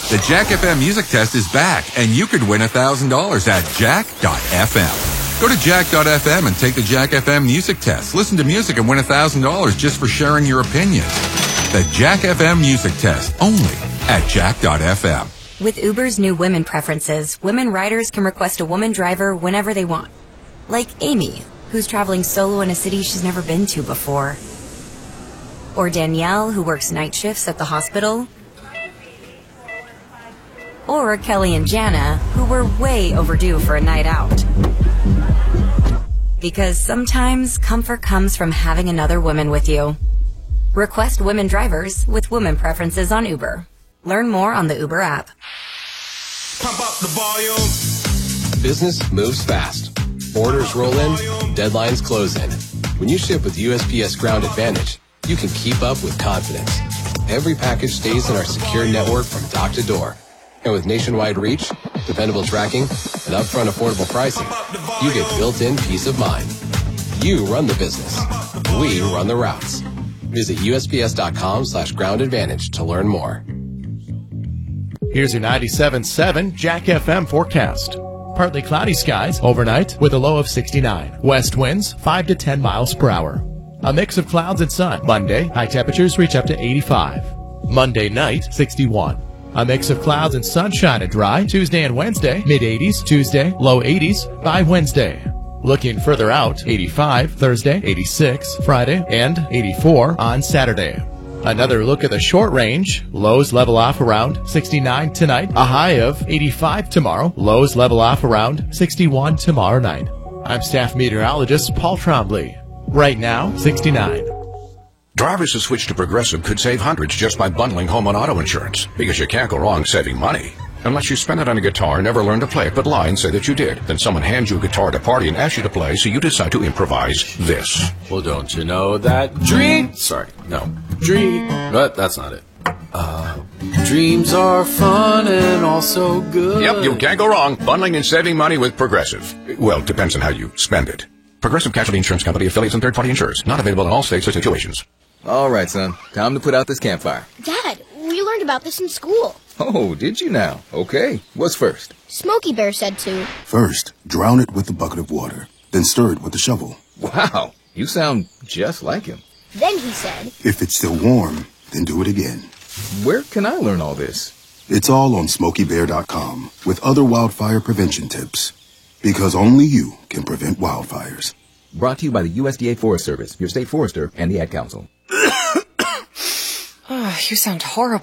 The Jack FM Music Test is back, and you could win $1,000 at jack.fm. Go to jack.fm and take the Jack FM Music Test. Listen to music and win $1,000 just for sharing your opinion. The Jack FM Music Test, only at jack.fm. With Uber's new women preferences, women riders can request a woman driver whenever they want. Like Amy, who's traveling solo in a city she's never been to before. Or Danielle, who works night shifts at the hospital. Or Kelly and Jana, who were way overdue for a night out. Because sometimes comfort comes from having another woman with you. Request women drivers with women preferences on Uber. Learn more on the Uber app. Pump up the volume. Business moves fast. Orders roll in, deadlines close in. When you ship with USPS Ground Advantage, you can keep up with confidence. Every package stays in our secure network from dock to door. And with nationwide reach, dependable tracking, and upfront affordable pricing, you get built-in peace of mind. You run the business. We run the routes. Visit USPS.com/Ground Advantage to learn more. Here's your 97.7 Jack FM forecast. Partly cloudy skies overnight with a low of 69. West winds 5 to 10 miles per hour. A mix of clouds and sun. Monday, high temperatures reach up to 85. Monday night, 61. A mix of clouds and sunshine and dry. Tuesday and Wednesday, mid-80s. Tuesday, low 80s by Wednesday. Looking further out, 85 Thursday, 86 Friday, and 84 on Saturday. Another look at the short range. Lows level off around 69 tonight. A high of 85 tomorrow. Lows level off around 61 tomorrow night. I'm staff meteorologist Paul Trombley. Right now, 69. Drivers who switch to Progressive could save hundreds just by bundling home and auto insurance, because you can't go wrong saving money. Unless you spend it on a guitar, never learn to play it, but lie and say that you did. Then someone hands you a guitar at a party and asks you to play, so you decide to improvise this. Well, don't you know that but that's not it. Dreams are fun and also good. Yep, you can't go wrong bundling and saving money with Progressive. Well, it depends on how you spend it. Progressive Casualty Insurance Company, affiliates, and third-party insurers. Not available in all states or situations. All right, son. Time to put out this campfire. Dad, we learned about this in school. Oh, did you now? Okay. What's first? Smokey Bear said to. First, drown it with a bucket of water. Then stir it with a shovel. Wow. You sound just like him. Then he said. If it's still warm, then do it again. Where can I learn all this? It's all on SmokeyBear.com with other wildfire prevention tips. Because only you can prevent wildfires. Brought to you by the USDA Forest Service, your state forester, and the Ad Council. You sound horrible.